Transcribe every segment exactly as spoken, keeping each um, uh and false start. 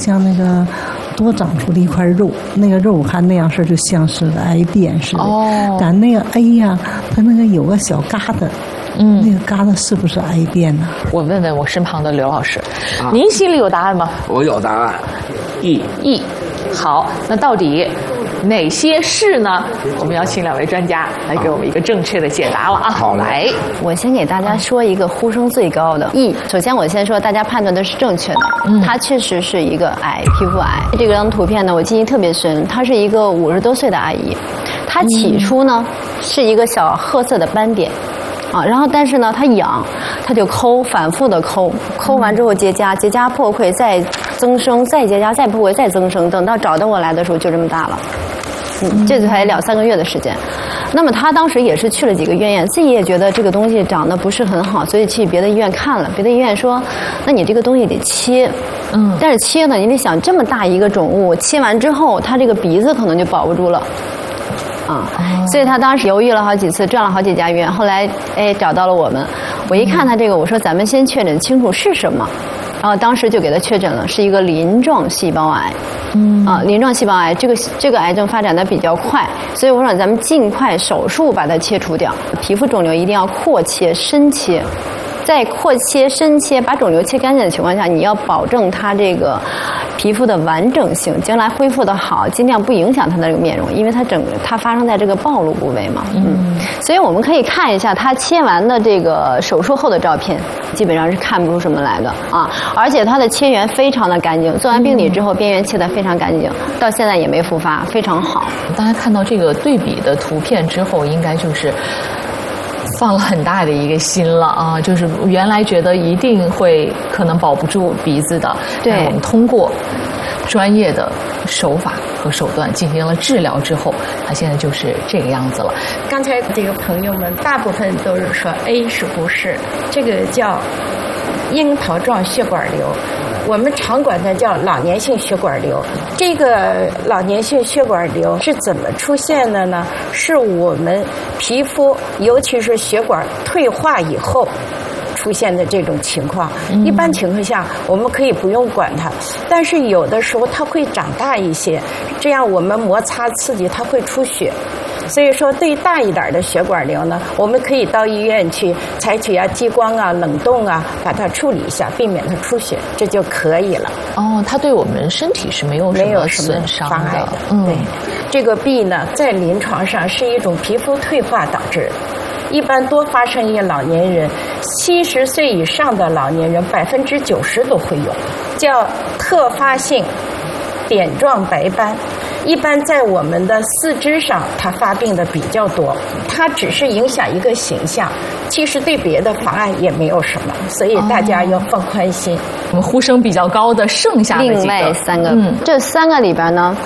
像那个多长出了一块肉，那个肉看那样式就像是癌变似的。哦，但那个哎呀，它那个有个小疙瘩。嗯，那个疙瘩是不是癌变呢？ 我问问我身旁的刘老师，啊、您心里有答案吗？ 我有答案， 癔癔。好，那到底哪些是呢？我们要请两位专家来给我们一个正确的解答了啊！ 好， 来， 我先给大家说一个呼声最高的癔。首先，我先说大家判断的是正确的，嗯，它确实是一个癌，皮肤癌。这张图片呢，我记忆特别深，她是一个五十多岁的阿姨，她起初呢、嗯、是一个小褐色的斑点。啊，然后但是呢，它痒，它就抠，反复的抠，抠完之后结痂，结痂破溃，再增生，再结痂，再破溃，再增生，等到找到我来的时候就这么大了，嗯，这才两三个月的时间。那么他当时也是去了几个医院，自己也觉得这个东西长得不是很好，所以去别的医院看了，别的医院说，那你这个东西得切，嗯，但是切呢，你得想这么大一个肿物，切完之后，它这个鼻子可能就保不住了。啊、嗯，所以他当时犹豫了好几次，转了好几家医院，后来哎找到了我们。我一看他这个，我说咱们先确诊清楚是什么，然后当时就给他确诊了，是一个鳞状细胞癌。嗯啊，鳞状细胞癌这个这个癌症发展的比较快，所以我说咱们尽快手术把它切除掉。皮肤肿瘤一定要扩切、深切。在扩切、深切，把肿瘤切干净的情况下，你要保证它这个皮肤的完整性，将来恢复的好，尽量不影响它的这个面容，因为它整个它发生在这个暴露部位嘛。嗯，所以我们可以看一下它切完的这个手术后的照片，基本上是看不出什么来的啊，而且它的切缘非常的干净，做完病理之后边缘切得非常干净，到现在也没复发，非常好。 大家看到这个对比的图片之后，应该就是放了很大的一个心了啊！就是原来觉得一定会可能保不住鼻子的，对，我们通过专业的手法和手段进行了治疗之后，他现在就是这个样子了。 刚才这个朋友们大部分都是说 A 是不是？这个叫樱桃状血管瘤。我们常管它叫老年性血管瘤。这个老年性血管瘤是怎么出现的呢？是我们皮肤，尤其是血管退化以后出现的这种情况。一般情况下我们可以不用管它，但是有的时候它会长大一些，这样我们摩擦刺激它会出血。所以说对大一点的血管瘤呢，我们可以到医院去采取啊激光啊冷冻啊把它处理一下，避免它出血，这就可以了。 哦，它对我们身体是没有什么损伤的。 的嗯，对，这个癔呢在临床上是一种皮肤退化导致的，一般多发生于老年人，七十岁以上的老年人百分之九十都会有，叫特发性点状白斑。一般在我们的四肢上它发病的比较多，它只是影响一个形象，其实对别的妨碍也没有什么，所以大家要放宽心。哦， 我们呼声比较高的剩下的几个另外三个，嗯，这三个里边呢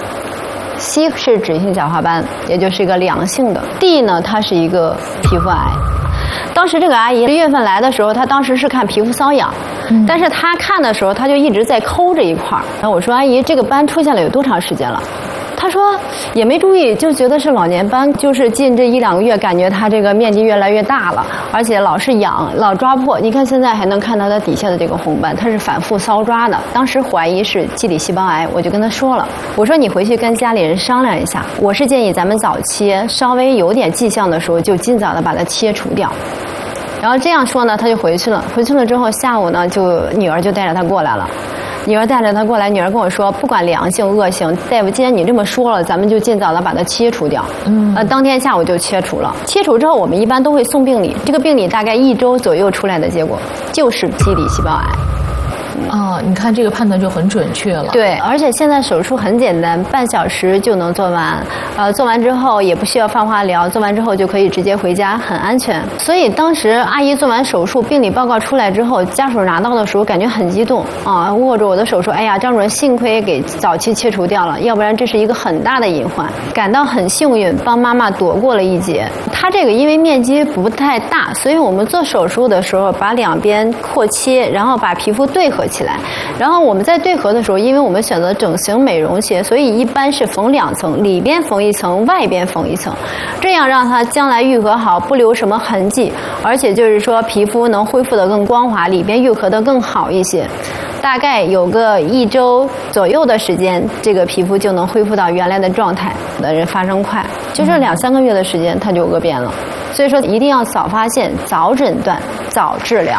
，C 是脂性角化斑，也就是一个良性的。D 呢，它是一个皮肤癌。当时这个阿姨一月份来的时候，她当时是看皮肤瘙痒，嗯，但是她看的时候，她就一直在抠这一块儿。然后我说：“阿姨，这个斑出现了有多长时间了？”她说也没注意，就觉得是老年斑，就是近这一两个月，感觉它这个面积越来越大了，而且老是痒，老抓破。你看现在还能看到它底下的这个红斑，它是反复搔抓的。当时怀疑是基底细胞癌，我就跟她说了，我说你回去跟家里人商量一下，我是建议咱们早切，稍微有点迹象的时候就尽早的把它切除掉。然后这样说呢，他就回去了。回去了之后，下午呢，就女儿就带着他过来了。女儿带着他过来，女儿跟我说，不管良性恶性，大夫，既然你这么说了，咱们就尽早的把它切除掉。嗯，呃，当天下午就切除了。切除之后，我们一般都会送病理，这个病理大概一周左右出来的结果就是基底细胞癌。 啊，你看这个判断就很准确了。 对，而且现在手术很简单，半小时就能做完。呃，做完之后也不需要放化疗，做完之后就可以直接回家，很安全。所以当时阿姨做完手术，病理报告出来之后，家属拿到的时候感觉很激动啊，握着我的手说：“哎呀，张主任幸亏给早期切除掉了，要不然这是一个很大的隐患。”感到很幸运，帮妈妈躲过了一劫。她这个因为面积不太大，所以我们做手术的时候把两边扩切，然后把皮肤对合合起来。然后我们在对合的时候，因为我们选择整形美容鞋，所以一般是缝两层，里边缝一层，外边缝一层，这样让它将来愈合好，不留什么痕迹，而且就是说皮肤能恢复得更光滑，里边愈合得更好一些。大概有个一周左右的时间，这个皮肤就能恢复到原来的状态。的人发生快，就是两三个月的时间，它就恶变了。所以说，一定要早发现、早诊断、早治疗。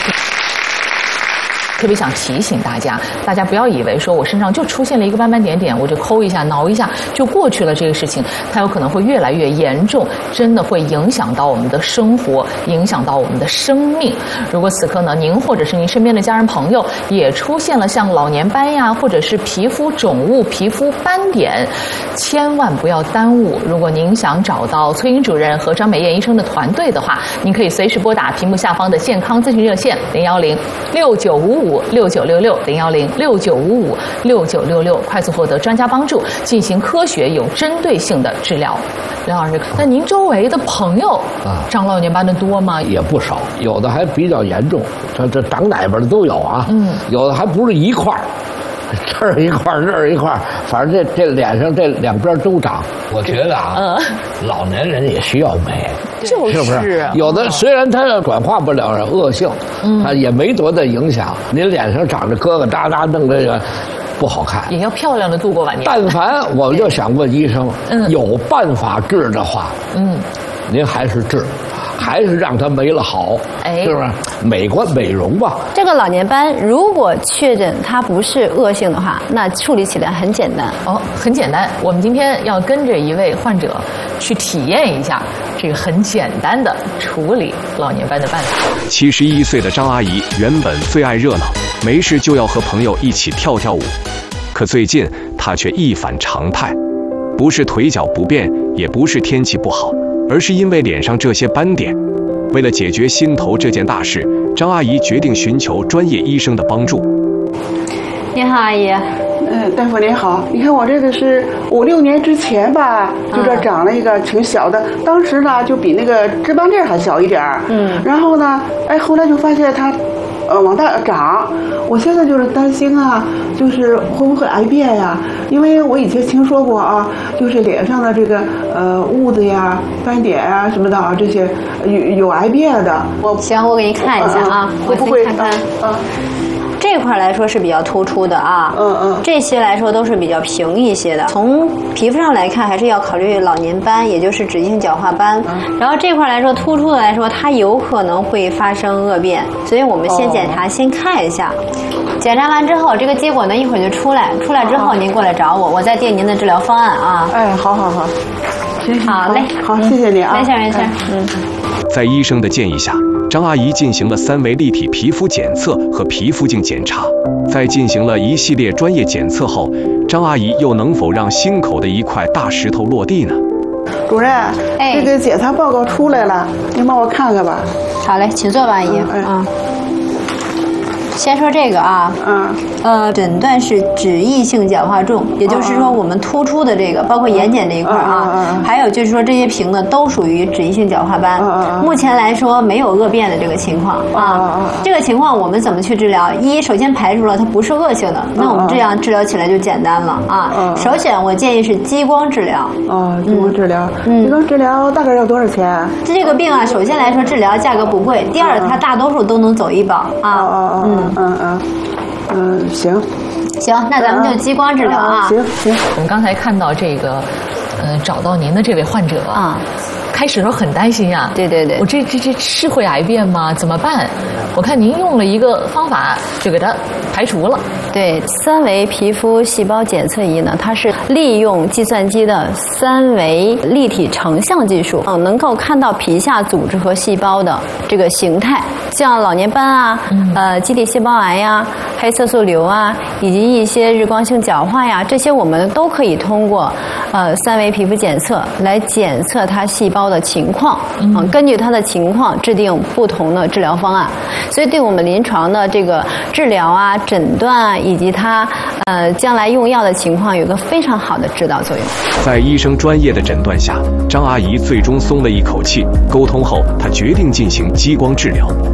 特别想提醒大家，大家不要以为说我身上就出现了一个斑斑点点，我就抠一下、挠一下就过去了。这个事情它有可能会越来越严重，真的会影响到我们的生活，影响到我们的生命。如果此刻呢，您或者是您身边的家人朋友也出现了像老年斑呀，或者是皮肤肿物、皮肤斑点，千万不要耽误。如果您想找到崔英主任和张美燕医生的团队的话，您可以随时拨打屏幕下方的健康咨询热线零幺零六九五五六九六六零幺零六九五五六九六六，快速获得专家帮助，进行科学有针对性的治疗。刘老师，那您周围的朋友啊，长老年斑的多吗？ 也不少，有的还比较严重，这这长哪边的都有啊。嗯，有的还不是一块儿。这儿一块儿，这儿一块儿，反正这这脸上这两边都长。我觉得啊，嗯，老年人也需要美， 就是、 是不是？有的虽然它转化不了恶性，嗯，它也没多大影响。您脸上长着疙疙瘩瘩，弄这个不好看， 也要漂亮的度过晚年。 但凡我们就想问医生，嗯，有办法治的话，嗯，您还是治。还是让它没了好，哎，是不是？美观美容吧。 这个老年斑如果确诊它不是恶性的话，那处理起来很简单。 哦，很简单。我们今天要跟着一位患者去体验一下这个很简单的处理老年斑的办法。 七十一岁的张阿姨原本最爱热闹，没事就要和朋友一起跳跳舞，可最近她却一反常态，不是腿脚不便，也不是天气不好。而是因为脸上这些斑点。为了解决心头这件大事，张阿姨决定寻求专业医生的帮助。 你好，阿姨。 嗯，大夫您好，你看我这个是五六年之前吧，就这长了一个挺小的，嗯、当时呢就比那个脂肪粒还小一点儿。嗯。然后呢，哎，后来就发现它，呃，往大长。我现在就是担心啊，就是会不会癌变呀？因为我以前听说过啊，就是脸上的这个呃痦子呀、斑点啊什么的啊，这些有有癌变的。 我行，我给你看一下啊， 我不会看看啊。 这块来说是比较突出的啊，嗯嗯，这些来说都是比较平一些的。从皮肤上来看，还是要考虑老年斑，也就是脂溢性角化斑。嗯、然后这块来说突出的来说，它有可能会发生恶变，所以我们先检查，哦、先看一下。检查完之后，这个结果呢一会儿就出来，出来之后您过来找我，我再定您的治疗方案啊。 哎，好好好， 好嘞， 好，谢谢你啊， 没事没事，嗯。 在医生的建议下，张阿姨进行了三维立体皮肤检测和皮肤镜检查。在进行了一系列专业检测后，张阿姨又能否让心口的一块大石头落地呢？ 主任，哎，这个检查报告出来了，您帮我看看吧。 好嘞，请坐吧，阿姨。嗯。哎嗯先说这个啊，嗯，呃，诊断是脂溢性角化重，也就是说我们突出的这个，包括眼睑这一块啊，还有就是说这些平的都属于脂溢性角化斑。目前来说没有恶变的这个情况啊。这个情况我们怎么去治疗？一，首先排除了它不是恶性的，那我们这样治疗起来就简单了啊。首选我建议是激光治疗。 哦，激光治疗，激光治疗大概要多少钱？ 这个病啊，首先来说治疗价格不贵，第二它大多数都能走医保啊。嗯。 嗯嗯嗯，行， 行，那咱们就激光治疗啊。 行行， 我们刚才看到这个，呃，找到您的这位患者啊，开始的时候很担心呀。 对对对， 我这这这是会癌变吗？怎么办？我看您用了一个方法，就给它排除了。 对，三维皮肤细胞检测仪呢，它是利用计算机的三维立体成像技术，嗯，能够看到皮下组织和细胞的这个形态，像老年斑啊，嗯、呃，基底细胞癌呀、黑色素瘤啊，以及一些日光性角化呀，这些我们都可以通过呃三维皮肤检测来检测它细胞的情况，嗯，嗯根据它的情况制定不同的治疗方案，所以对我们临床的这个治疗啊、诊断啊。以及它呃将来用药的情况有个非常好的指导作用。 在医生专业的诊断下，张阿姨最终松了一口气。沟通后，她决定进行激光治疗。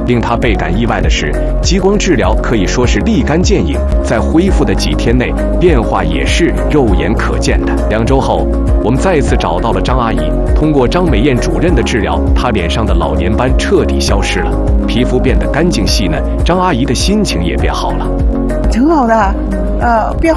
令她倍感意外的是，激光治疗可以说是立竿见影，在恢复的几天内，变化也是肉眼可见的。两周后，我们再次找到了张阿姨，通过张美燕主任的治疗，她脸上的老年斑彻底消失了，皮肤变得干净细嫩，张阿姨的心情也变好了。 挺好的，呃，变